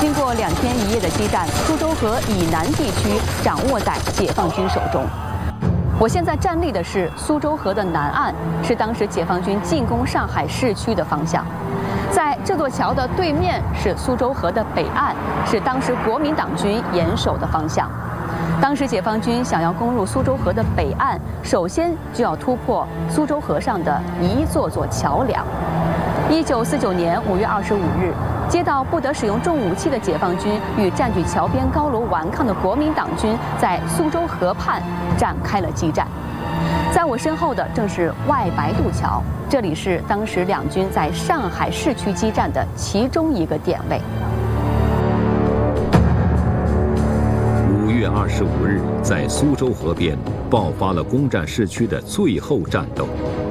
经过2天1夜的激战，苏州河以南地区掌握在解放军手中。我现在站立的是苏州河的南岸，是当时解放军进攻上海市区的方向。在这座桥的对面是苏州河的北岸，是当时国民党军严守的方向。当时解放军想要攻入苏州河的北岸，首先就要突破苏州河上的一座座桥梁。1949年5月25日，接到不得使用重武器的解放军与占据桥边高楼顽抗的国民党军在苏州河畔展开了激战。在我身后的正是外白渡桥，这里是当时两军在上海市区激战的其中一个点位。 5月25日，在苏州河边爆发了攻占市区的最后战斗。